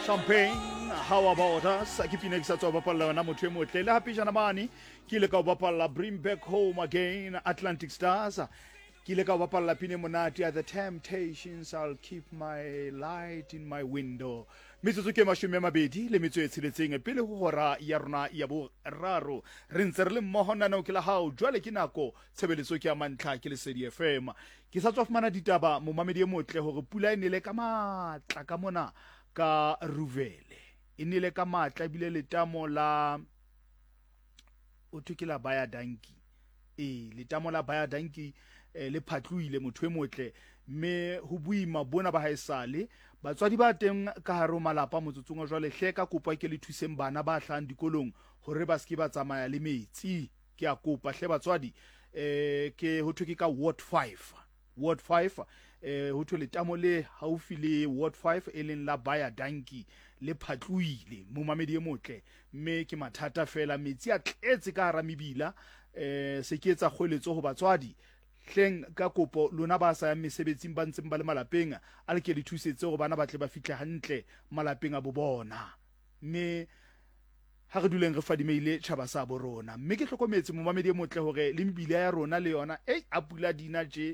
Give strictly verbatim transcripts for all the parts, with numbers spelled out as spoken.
Champagne, how about us? Ke pina ke sa tswa bapalla yona motho e motle le hape jana mane ke ile ka bapalla Bring Back Home Again, Atlantic Stars. Ke ile ka bapalla pine monate at The Temptations, I'll keep my light in my window. Metsotso ke mashome a mabedi le metso e tsheletseng pele ho hora ya rona ya bo raro re ntse re le mmoho nna ke la hao jwale ke nako tshebeletso ke ya mantlha ke le Lesedi F M. Ke sa tswa fumana ditaba mo mamedi e motle hore pula e nele ka matla ka mona ka Ruvele e nele ka matla bile letamo la o thukela baya danki e letamo la baya danki le phatluile motho e motle me ho buima bona ba haesale batswadi ba teng ka haro malapa motsotsong jwa lehleka kopa ke le thuseng bana ba hlang dikolong hore ba ske ba tsamaya le metsi ke a kopa hle batswadi eh ke ho thuke ka ward five ward five eh ho thole tamo le haufi le ward five e leng la baya danki le phatluile mo mamedi e motle mme ke mathata fela metsi a tletse ka hara mebila eh se ke etsa kgoeletso ho batswadi hleng ka kopo lona ba sa ya mesebetsing ba ntseng ba le malapeng a le ke le thusetse go bana ba tle ba fihle hantle malapeng a bobona mme ha re duleng re fadimeile tshaba sa bo rona mme ke hlokometse mo mamedi e motle hore le mbila ya rona le yona ei a pula dina je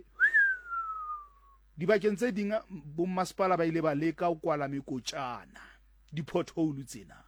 dibakeng tse ding bo masepala ba ile ba leka o kwala mekotjana di pothole tsena